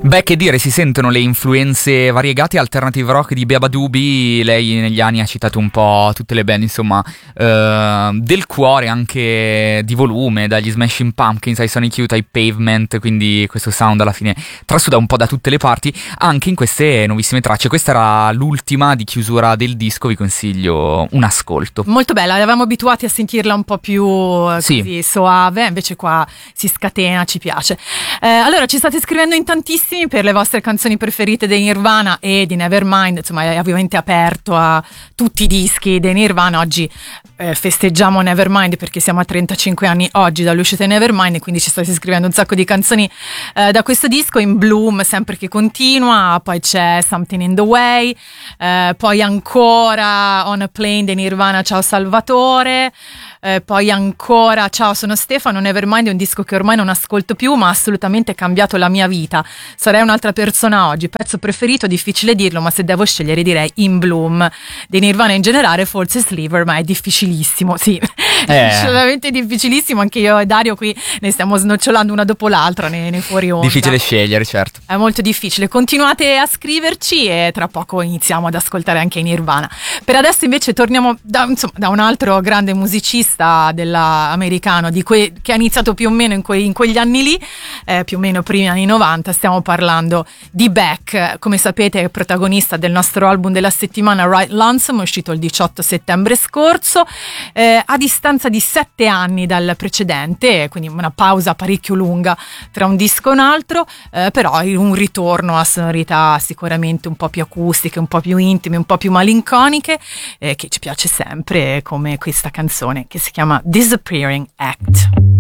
Beh, che dire, si sentono le influenze variegate alternative rock di Beba Doobie. Lei negli anni ha citato un po' tutte le band, insomma, del cuore, anche di volume, dagli Smashing Pumpkins ai Sonic Youth ai Pavement, quindi questo sound alla fine trasuda un po' da tutte le parti, anche in queste nuovissime tracce. Questa era l'ultima di chiusura del disco, vi consiglio un ascolto. Molto bella, eravamo abituati a sentirla un po' più così soave, invece qua si scatena, ci piace. Allora, ci state scrivendo in tantissimi per le vostre canzoni preferite dei Nirvana e di Nevermind, insomma è ovviamente aperto a tutti i dischi dei Nirvana. Oggi festeggiamo Nevermind perché siamo a 35 anni oggi dall'uscita di Nevermind, e quindi ci state scrivendo un sacco di canzoni da questo disco. In Bloom, sempre che continua, poi c'è Something in the Way, poi ancora On a Plane dei Nirvana, Ciao Salvatore, poi ancora Ciao sono Stefano. Nevermind è un disco che ormai non ascolto più, ma ha assolutamente cambiato la mia vita, sarei un'altra persona oggi. Pezzo preferito, difficile dirlo, ma se devo scegliere direi In Bloom dei Nirvana. In generale forse Sliver, ma è difficilissimo, sì, è veramente difficilissimo. Anche io e Dario qui ne stiamo snocciolando una dopo l'altra nei fuori onda. Difficile scegliere, certo. È molto difficile. Continuate a scriverci e tra poco iniziamo ad ascoltare anche i Nirvana. Per adesso invece torniamo da un altro grande musicista americano che ha iniziato più o meno in quegli anni lì, più o meno primi anni 90. Stiamo parlando di Beck. Come sapete è protagonista del nostro album della settimana Right Lonesome, uscito il 18 settembre scorso, a distanza di 7 anni dal precedente, quindi una pausa parecchio lunga tra un disco e un altro, però un ritorno a sonorità sicuramente un po' più acustiche, un po' più intime, un po' più malinconiche, che ci piace sempre, come questa canzone che si chiama Disappearing Act.